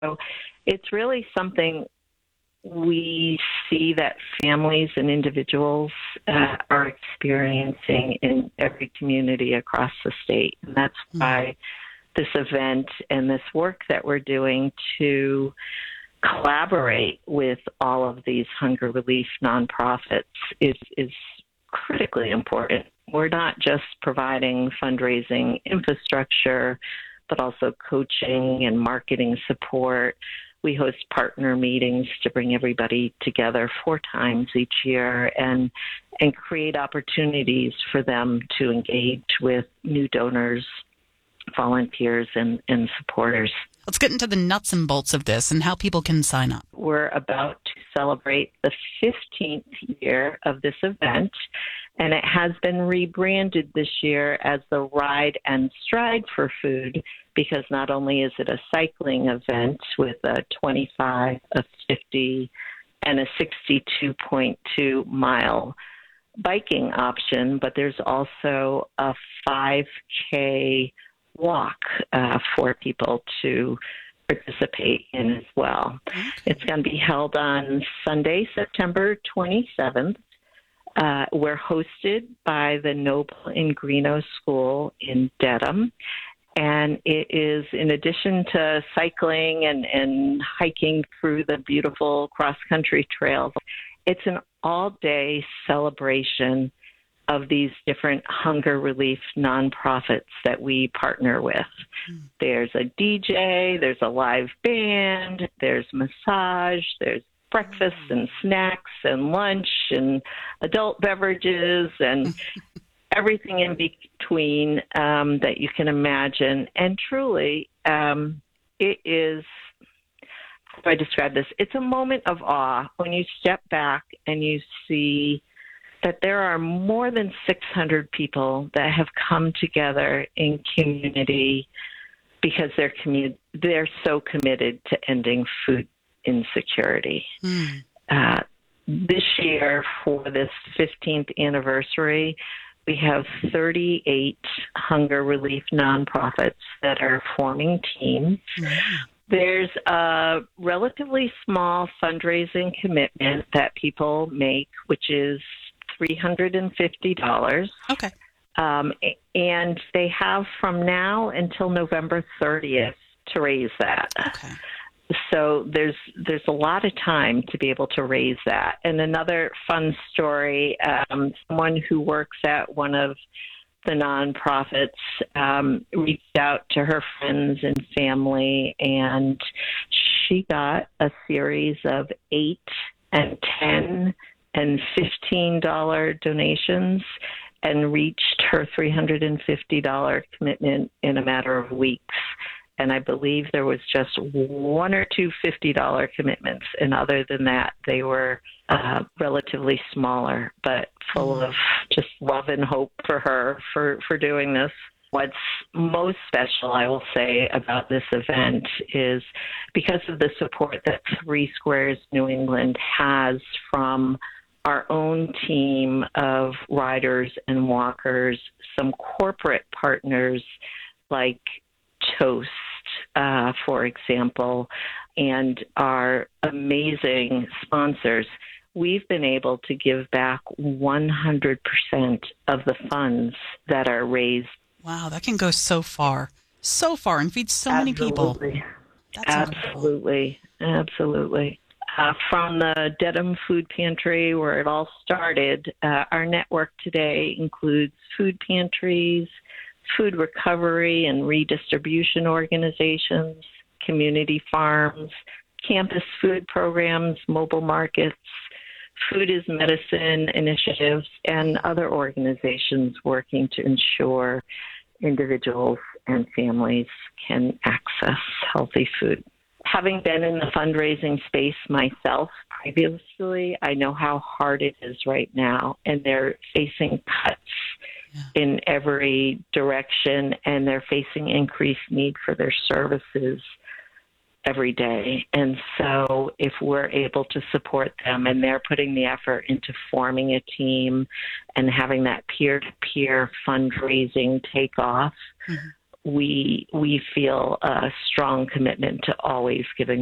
So it's really something we see that families and individuals are experiencing in every community across the state. And that's why this event and this work that we're doing to collaborate with all of these hunger relief nonprofits is critically important. We're not just providing fundraising infrastructure, but also coaching and marketing support. We host partner meetings to bring everybody together 4 times each year and create opportunities for them to engage with new donors, volunteers, and supporters. Let's get into the nuts and bolts of this and how people can sign up. We're about to celebrate the 15th year of this event, and it has been rebranded this year as the Ride and Stride for Food, because not only is it a cycling event with a 25, a 50, and a 62.2 mile biking option, but there's also a 5K walk for people to participate in as well. Okay. It's going to be held on Sunday, September 27th. We're hosted by the Noble and Greeno School in Dedham. And it is, in addition to cycling and hiking through the beautiful cross-country trails, it's an all-day celebration of these different hunger relief nonprofits that we partner with. There's a DJ, there's a live band, there's massage, there's breakfast and snacks and lunch and adult beverages and everything in between that you can imagine. And truly, it is, how do I describe this? It's a moment of awe when you step back and you see that there are more than 600 people that have come together in community because they're so committed to ending food insecurity. This year, for this 15th anniversary, we have 38 hunger relief nonprofits that are forming teams. There's a relatively small fundraising commitment that people make, which is $350. Okay. And they have from now until November 30th to raise that. Okay. So there's a lot of time to be able to raise that. And another fun story, someone who works at one of the nonprofits reached out to her friends and family, and she got a series of $8 and $10 and $15 donations and reached her $350 commitment in a matter of weeks. And I believe there was just 1 or 2 $50 commitments. And other than that, they were relatively smaller, but full of just love and hope for her for doing this. What's most special, I will say, about this event is because of the support that Three Squares New England has from our own team of riders and walkers, some corporate partners like Toast, for example, and our amazing sponsors, we've been able to give back 100% of the funds that are raised. Wow, that can go so far, and feed so many people. That's Absolutely. From the Dedham Food Pantry, where it all started, our network today includes food pantries, food recovery and redistribution organizations, community farms, campus food programs, mobile markets, food is medicine initiatives, and other organizations working to ensure individuals and families can access healthy food. Having been in the fundraising space myself previously, I know how hard it is right now, and they're facing cuts in every direction, and they're facing increased need for their services every day. And so if we're able to support them and they're putting the effort into forming a team and having that peer-to-peer fundraising take off, we feel a strong commitment to always giving